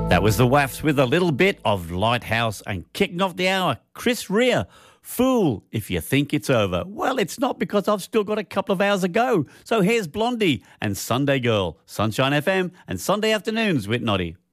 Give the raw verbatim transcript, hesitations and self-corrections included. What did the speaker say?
That was the Wafts with a little bit of Lighthouse, and kicking off the hour, Chris Rea, Fool If You Think It's Over. Well, it's not, because I've still got a couple of hours to go. So here's Blondie and Sunday Girl, Sunshine F M and Sunday Afternoons with Noddy.